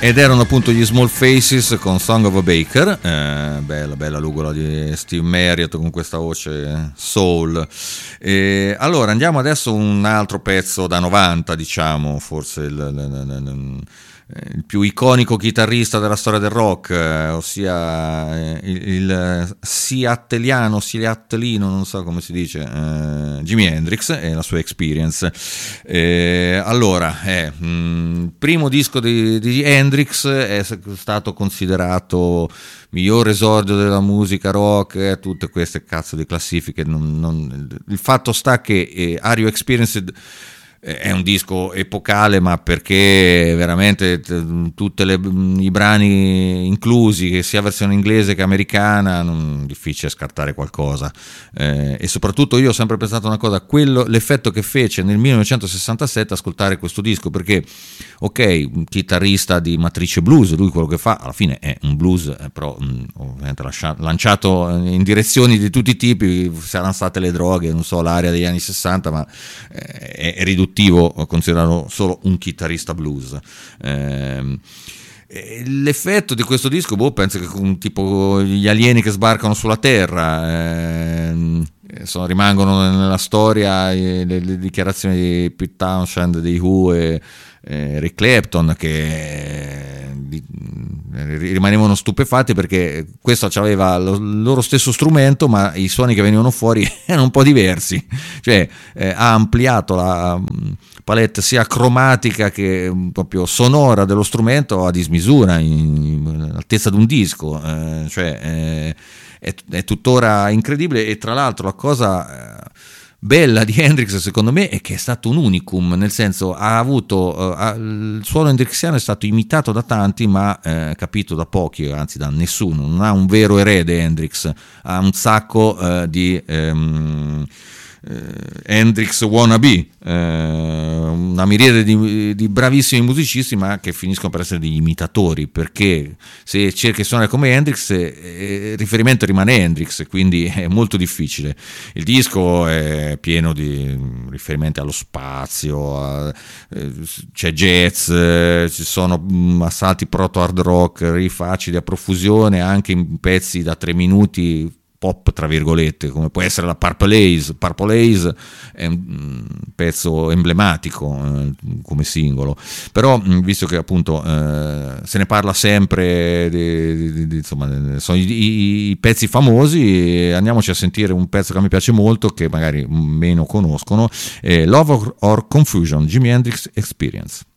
Ed erano appunto gli Small Faces con Song of a Baker, bella lugola di Steve Marriott con questa voce soul. Allora andiamo adesso a un altro pezzo da 90, diciamo, forse il più iconico chitarrista della storia del rock, ossia il seattlino, non so come si dice, Jimi Hendrix e la sua Experience. Allora, primo disco di Hendrix è stato considerato miglior esordio della musica rock, tutte queste cazzo di classifiche. Il fatto sta che Are You Experienced è un disco epocale, ma perché veramente tutti i brani inclusi, che sia versione inglese che americana, difficile scartare qualcosa. E soprattutto io ho sempre pensato una cosa, l'effetto che fece nel 1967 ascoltare questo disco, perché ok, un chitarrista di matrice blues, lui quello che fa alla fine è un blues, però ovviamente lanciato in direzioni di tutti i tipi, saranno state le droghe, non so, l'area degli anni 60, ma è riduttivo considerarlo solo un chitarrista blues. L'effetto di questo disco, penso che tipo gli alieni che sbarcano sulla Terra, rimangono nella storia le dichiarazioni di Pete Townshend, dei Who e Eric Clapton, che rimanevano stupefatti perché questo aveva il loro stesso strumento, ma i suoni che venivano fuori erano un po' diversi, cioè ha ampliato la palette sia cromatica che proprio sonora dello strumento a dismisura, all'altezza di un disco, è tuttora incredibile. E tra l'altro la cosa bella di Hendrix secondo me è che è stato un unicum, nel senso il suono hendrixiano è stato imitato da tanti ma capito da pochi, anzi da nessuno. Non ha un vero erede Hendrix, ha un sacco di Hendrix wannabe, una miriade di bravissimi musicisti, ma che finiscono per essere degli imitatori, perché se cerchi di suonare come Hendrix il riferimento rimane Hendrix, quindi è molto difficile. Il disco è pieno di riferimenti allo spazio, c'è jazz, ci sono assalti proto hard rock, riff acidi a profusione, anche in pezzi da 3 minuti pop tra virgolette, come può essere la Purple Haze è un pezzo emblematico come singolo, però visto che appunto se ne parla sempre insomma, sono i pezzi famosi, andiamoci a sentire un pezzo che mi piace molto, che magari meno conoscono, Love or Confusion, Jimi Hendrix Experience.